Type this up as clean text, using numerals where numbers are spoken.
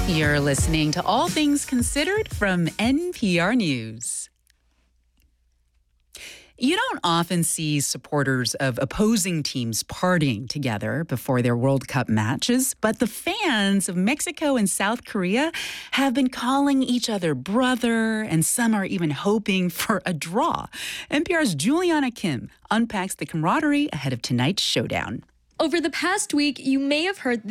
You're listening to All Things Considered from NPR News. You don't often see supporters of opposing teams partying together before their World Cup matches, but the fans of Mexico and South Korea have been calling each other brother, and some are even hoping for a draw. NPR's Juliana Kim unpacks the camaraderie ahead of tonight's showdown. Over the past week, you may have heard